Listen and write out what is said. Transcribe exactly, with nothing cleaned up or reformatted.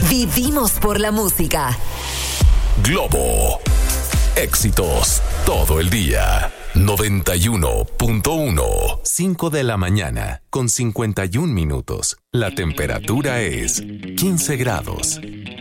Vivimos por la música. Globo. Éxitos todo el día. noventa y uno punto uno. cinco de la mañana con cincuenta y un minutos. La temperatura es quince grados.